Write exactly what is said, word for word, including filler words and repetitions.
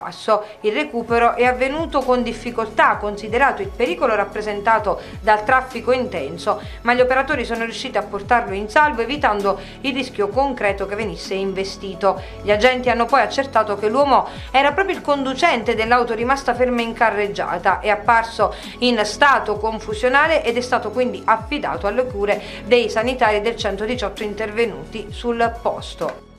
Il recupero è avvenuto con difficoltà, considerato il pericolo rappresentato dal traffico intenso, ma gli operatori sono riusciti a portarlo in salvo, evitando il rischio concreto che venisse investito. Gli agenti hanno poi accertato che l'uomo era proprio il conducente dell'auto rimasta ferma in carreggiata, è apparso in stato confusionale ed è stato quindi affidato alle cure dei sanitari del centodiciotto intervenuti sul posto.